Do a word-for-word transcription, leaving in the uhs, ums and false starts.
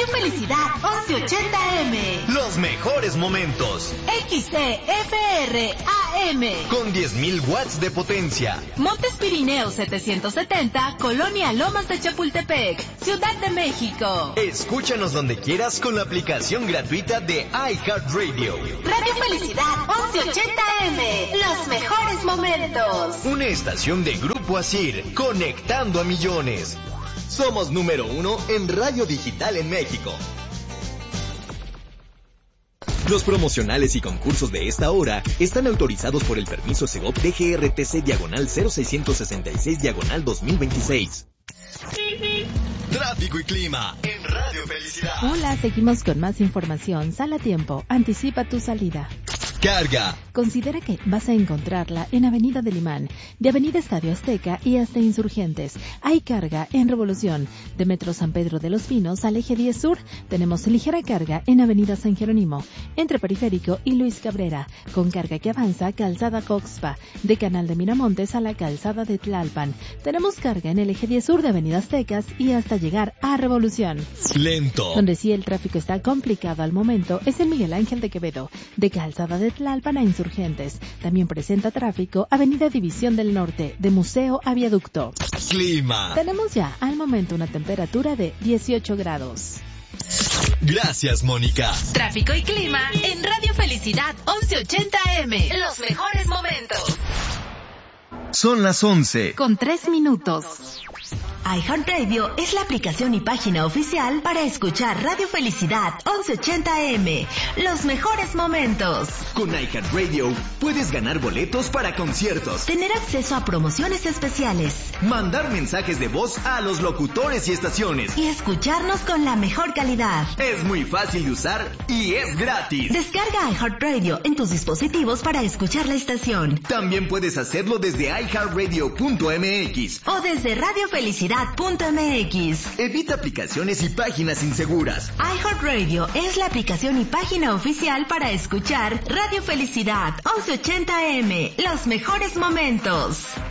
Felicidad once ochenta eme. Los mejores momentos. X C F R A M. Con diez mil watts de potencia. Montes Pirineos setecientos setenta, Colonia Lomas de Chapultepec, Ciudad de México. Escúchanos donde quieras con la aplicación gratuita de iHeartRadio. Radio Felicidad once ochenta eme. Los mejores momentos. Una estación de Grupo Asir, conectando a millones. Somos número uno en radio digital en México. Los promocionales y concursos de esta hora están autorizados por el permiso Segov D G R T C diagonal cero seiscientos sesenta y seis diagonal dos mil veintiséis. Tráfico y clima en Radio Felicidad. Hola, seguimos con más información. Sal a tiempo, anticipa tu salida. Carga. Considera que vas a encontrarla en Avenida del Imán, de Avenida Estadio Azteca y hasta Insurgentes. Hay carga en Revolución. De Metro San Pedro de los Pinos al Eje diez Sur, tenemos ligera carga en Avenida San Jerónimo, entre Periférico y Luis Cabrera, con carga que avanza Calzada Coxpa, de Canal de Miramontes a la Calzada de Tlalpan. Tenemos carga en el Eje diez Sur de Avenida Aztecas y hasta llegar a Revolución. Lento. Donde sí el tráfico está complicado al momento es en Miguel Ángel de Quevedo, de Calzada de Tlalpan a Insurgentes. También presenta tráfico Avenida División del Norte, de Museo a Viaducto. Clima. Tenemos ya al momento una temperatura de dieciocho grados. Gracias, Mónica. Tráfico y clima en Radio Felicidad once ochenta eme. Los mejores momentos. Son las once. Con tres minutos. iHeartRadio es la aplicación y página oficial para escuchar Radio Felicidad once ochenta eme. Los mejores momentos. Con iHeartRadio puedes ganar boletos para conciertos, tener acceso a promociones especiales, mandar mensajes de voz a los locutores y estaciones y escucharnos con la mejor calidad. Es muy fácil de usar y es gratis. Descarga iHeartRadio en tus dispositivos para escuchar la estación. También puedes hacerlo desde i heart radio punto m x o desde radio felicidad punto m x. Evita aplicaciones y páginas inseguras. iHeartRadio es la aplicación y página oficial para escuchar Radio Felicidad once ochenta eme. Los mejores momentos.